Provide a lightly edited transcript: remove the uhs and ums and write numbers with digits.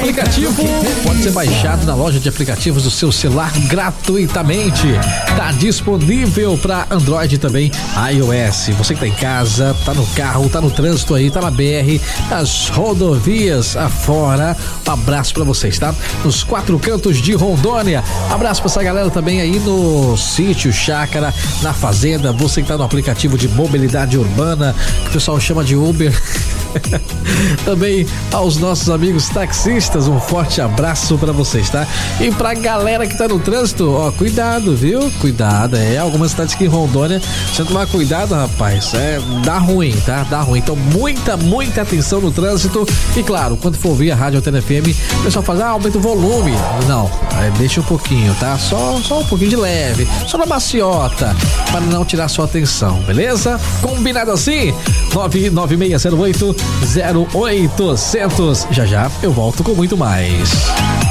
aplicativo pode ser baixado na loja de aplicativos do seu celular gratuitamente. Tá disponível para Android também, iOS. Você que tá em casa, tá no carro, tá no trânsito aí, tá na BR, nas rodovias afora. Um abraço para vocês, tá? Nos 4 cantos de Rondônia. Abraço pra essa galera também aí no sítio, chácara, na fazenda. Você que tá no aplicativo de mobilidade urbana, que o pessoal chama de Uber. Também aos nossos amigos taxistas, um forte abraço pra vocês, tá? E pra galera que tá no trânsito, ó, cuidado, viu? Cuidado, algumas cidades aqui em Rondônia, se não tomar cuidado, rapaz, dá ruim, tá? Dá ruim, então muita atenção no trânsito e claro, quando for ouvir a Rádio Antena FM, o pessoal fala, aumenta o volume. Não, deixa um pouquinho, tá? Só um pouquinho de leve, só na maciota, para não tirar sua atenção, beleza? Combinado assim? 99608-0800. Já eu volto com muito mais.